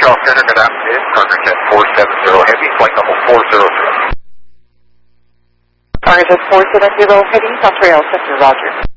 Montreal Center, good afternoon. Cargo Jet 470 Heavy, flight level 400. Cargo Jet 470 Heavy, Montreal Center, roger.